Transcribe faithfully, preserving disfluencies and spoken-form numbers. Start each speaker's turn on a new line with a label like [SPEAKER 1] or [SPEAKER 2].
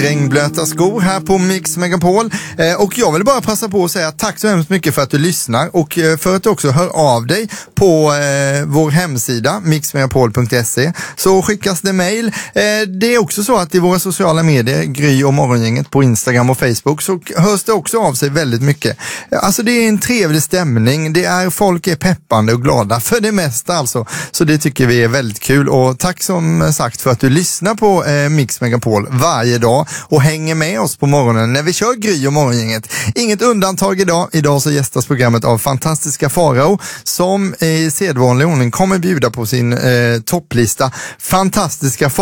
[SPEAKER 1] Regnblöta skor här på Mix Megapol. Eh, och jag vill bara passa på att säga tack så hemskt mycket för att du lyssnar och eh, för att du också hör av dig på eh, vår hemsida mix megapol punkt se, så skickas det mejl. Eh, det är också så att i våra sociala medier, Gry och Morgongänget på Instagram och Facebook, så hörs det också av sig väldigt mycket. Alltså det är en trevlig stämning, det är, folk är peppande och glada för det mesta alltså. Så det tycker vi är väldigt kul och tack som sagt för att du lyssnar på eh, Mix Megapol varje dag och hänger med oss på morgonen när vi kör Gry och Morgongänget. Inget undantag idag. Idag så gästas programmet av fantastiska Farao som i sedvanlig ordning kommer bjuda på sin eh, topplista Fantastiska Farao.